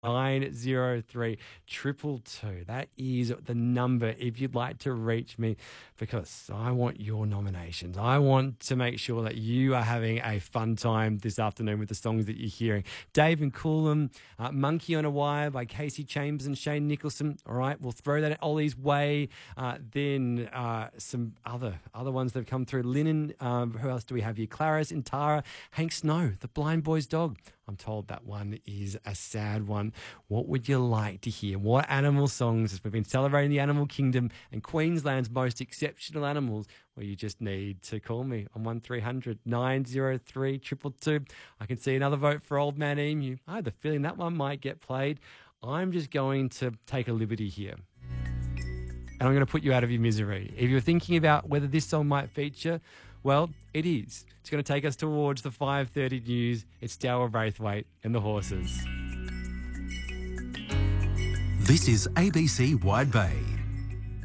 903 222. That is the number if you'd like to reach me, because I want your nominations. I want to make sure that you are having a fun time this afternoon with the songs that you're hearing. Dave and Coolum, Monkey on a Wire by Casey Chambers and Shane Nicholson. All right, we'll throw that at Ollie's way. Then some other ones that have come through. Linen, who else do we have here? Clarice and Tara. Hank Snow, The Blind Boy's Dog. I'm told that one is a sad one. What would you like to hear? What animal songs, as we've been celebrating the animal kingdom and Queensland's most exceptional animals? Well, you just need to call me on 1300 903 222. I can see another vote for Old Man Emu. I have the feeling that one might get played. I'm just going to take a liberty here, and I'm going to put you out of your misery. If you're thinking about whether this song might feature, well, it is. It's going to take us towards the 5:30 news. It's Dower Braithwaite and the Horses. This is ABC Wide Bay.